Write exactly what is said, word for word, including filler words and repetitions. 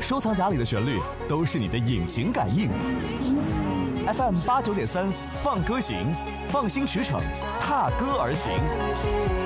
收藏夹里的旋律都是你的引擎感应。F M 八九点三，放歌行，放心驰骋，踏歌而行。